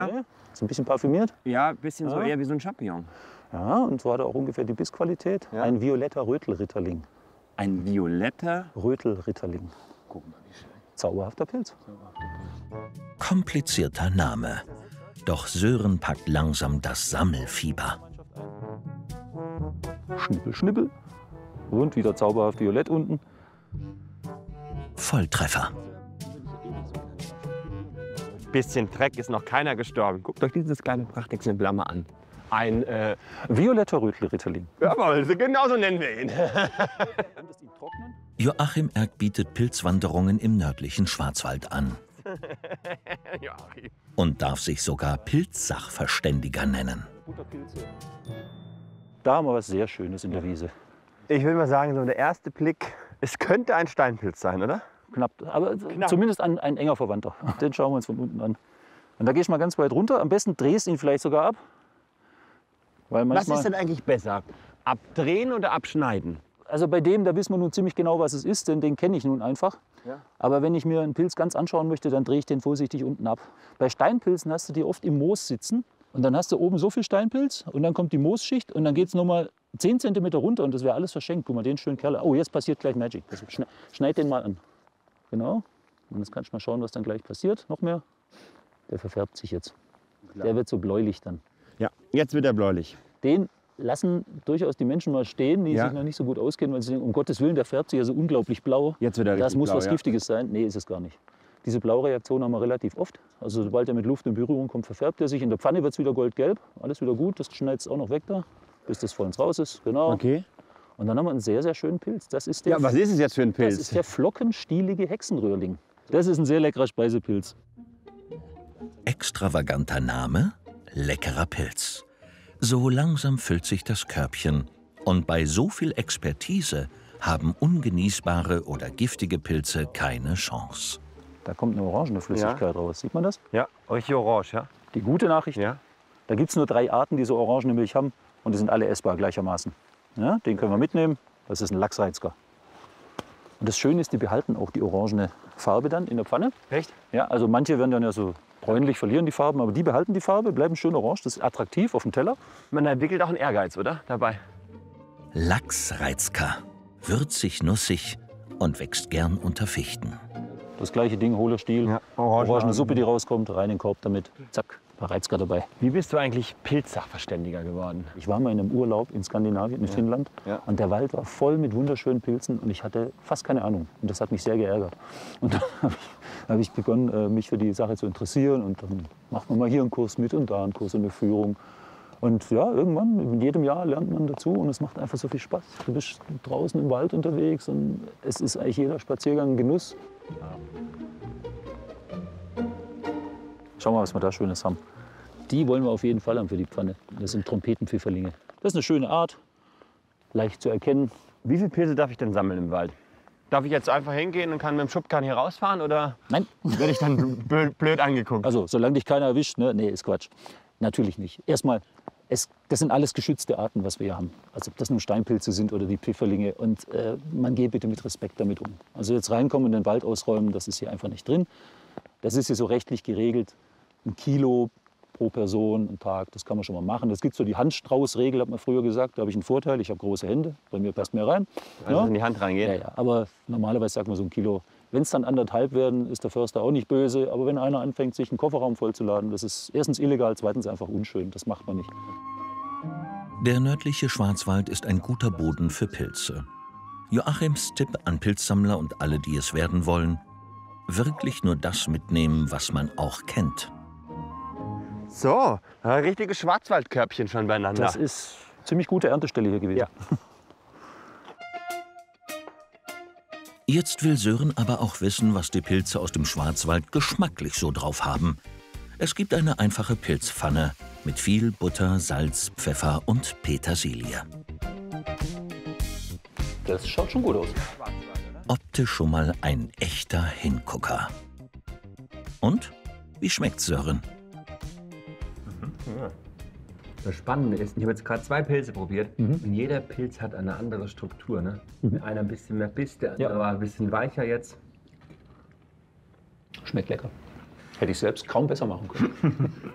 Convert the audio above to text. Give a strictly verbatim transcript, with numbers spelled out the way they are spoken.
Ja, ist ein bisschen parfümiert. Ja, ein bisschen so Ja. eher wie so ein Champignon. Ja, und so hat er auch ungefähr die Bissqualität. Ja. Ein violetter Rötelritterling. Ein violetter. Rötelritterling. Guck mal, wie schön. Zauberhafter Pilz. Komplizierter Name. Doch Sören packt langsam das Sammelfieber. Schnippel, schnippel. Und wieder zauberhaft violett unten. Volltreffer. Bisschen Dreck, ist noch keiner gestorben. Guckt euch dieses kleine Prachtexemplar mal an. Ein, äh, Violetter Rötelritterling. jawohl, genau so nennen wir ihn. Joachim Erck bietet Pilzwanderungen im nördlichen Schwarzwald an. Joachim. Und darf sich sogar Pilzsachverständiger nennen. Da haben wir was sehr Schönes in der Wiese. Ich will mal sagen, so der erste Blick, es könnte ein Steinpilz sein, oder? Knapp, aber zumindest ein, ein enger Verwandter. Den schauen wir uns von unten an. Und da gehe ich mal ganz weit runter. Am besten drehst du ihn vielleicht sogar ab. Weil Was manchmal, ist denn eigentlich besser? Abdrehen oder abschneiden? also bei dem, da wissen wir nun ziemlich genau, was es ist, denn den kenne ich nun einfach. Ja. Aber wenn ich mir einen Pilz ganz anschauen möchte, dann drehe ich den vorsichtig unten ab. Bei Steinpilzen hast du die oft im Moos sitzen. Und dann hast du oben so viel Steinpilz und dann kommt die Moosschicht und dann geht es nochmal zehn Zentimeter runter und das wäre alles verschenkt. Guck mal, den schönen Kerl. Oh, jetzt passiert gleich Magic. Also schne schneid den mal an. Genau. Und jetzt kannst du mal schauen, was dann gleich passiert. Noch mehr. Der verfärbt sich jetzt. Der wird so bläulich dann. Ja, jetzt wird er bläulich. Den lassen durchaus die Menschen mal stehen, die Ja. sich noch nicht so gut auskennen, weil sie denken, um Gottes Willen, der färbt sich ja so unglaublich blau. Jetzt wird er Das richtig muss blau, was ja. Giftiges sein. Nee, ist es gar nicht. Diese Blaureaktion haben wir relativ oft. Also sobald er mit Luft in Berührung kommt, verfärbt er sich. In der Pfanne wird es wieder goldgelb. Alles wieder gut. Das schneidest du auch noch weg da, bis das vollends raus ist. Genau. Okay. Und dann haben wir einen sehr, sehr schönen Pilz. Das ist der, Ja, was ist es jetzt für ein das Pilz? ist der flockenstielige Hexenröhrling. Das ist ein sehr leckerer Speisepilz. Extravaganter Name, leckerer Pilz. So langsam füllt sich das Körbchen. Und bei so viel Expertise haben ungenießbare oder giftige Pilze keine Chance. Da kommt eine orangene Flüssigkeit raus. Sieht man das? Ja, richtig orange, ja? Die gute Nachricht, Ja. da gibt es nur drei Arten, die so orangene Milch haben. Und die sind alle essbar gleichermaßen. Ja, den können wir mitnehmen. Das ist ein Lachsreizker. Und das Schöne ist, die behalten auch die orangene Farbe dann in der Pfanne. Echt? Ja, also manche werden dann ja so bräunlich, verlieren die Farben, aber die behalten die Farbe, bleiben schön orange. Das ist attraktiv auf dem Teller. Man entwickelt auch einen Ehrgeiz, oder? Dabei. Lachsreizker. Würzig, nussig und wächst gern unter Fichten. Das gleiche Ding, hohler Stiel, Ja, orange- orangene Suppe, die rauskommt, rein in den Korb damit. Zack, ein paar Reizker dabei. Wie bist du eigentlich Pilzsachverständiger geworden? Ich war mal in einem Urlaub in Skandinavien, in Finnland. Ja. Und der Wald war voll mit wunderschönen Pilzen und ich hatte fast keine Ahnung. Und das hat mich sehr geärgert. Und dann habe ich, hab ich begonnen, äh, mich für die Sache zu interessieren. Und dann macht man mal hier einen Kurs mit und da einen Kurs und eine Führung. Und ja, irgendwann, in jedem Jahr lernt man dazu und es macht einfach so viel Spaß. Du bist draußen im Wald unterwegs und es ist eigentlich jeder Spaziergang ein Genuss. Schauen wir mal, was wir da Schönes haben. Die wollen wir auf jeden Fall haben für die Pfanne. Das sind Trompetenpfifferlinge. Das ist eine schöne Art, leicht zu erkennen. Wie viele Pilze darf ich denn sammeln im Wald? Darf ich jetzt einfach hingehen und kann mit dem Schubkarren hier rausfahren oder Nein, werde ich dann blöd, blöd angeguckt? also solange dich keiner erwischt, ne? Nee, ist Quatsch. Natürlich nicht. Erstmal, es, das sind alles geschützte Arten, was wir hier haben. Also ob das nun Steinpilze sind oder die Pfifferlinge. Und äh, man geht bitte mit Respekt damit um. Also jetzt reinkommen und den Wald ausräumen, das ist hier einfach nicht drin. Das ist hier so rechtlich geregelt. Ein Kilo pro Person am Tag, das kann man schon mal machen. Das gibt so die Handstrauß-Regel, hat man früher gesagt. Da habe ich einen Vorteil, ich habe große Hände, bei mir passt mehr rein. Also Ja. in die Hand reingehen? Ja, ja, aber normalerweise sagt man so ein Kilo. Wenn es dann anderthalb werden, ist der Förster auch nicht böse. Aber wenn einer anfängt, sich einen Kofferraum vollzuladen, das ist erstens illegal, zweitens einfach unschön. Das macht man nicht. Der nördliche Schwarzwald ist ein guter Boden für Pilze. Joachims Tipp an Pilzsammler und alle, die es werden wollen: wirklich nur das mitnehmen, was man auch kennt. So, ein richtiges Schwarzwaldkörbchen schon beieinander. Das ist eine ziemlich gute Erntestelle hier gewesen. Ja. Jetzt will Sören aber auch wissen, was die Pilze aus dem Schwarzwald geschmacklich so drauf haben. Es gibt eine einfache Pilzpfanne mit viel Butter, Salz, Pfeffer und Petersilie. Das schaut schon gut aus. Optisch schon mal ein echter Hingucker. Und? Wie schmeckt's, Sören? Das Spannende ist, ich habe jetzt gerade zwei Pilze probiert Mhm. und jeder Pilz hat eine andere Struktur. Ne? Einer ein bisschen mehr Biss, der andere Ja. war ein bisschen weicher jetzt. Schmeckt lecker. Hätte ich selbst kaum besser machen können.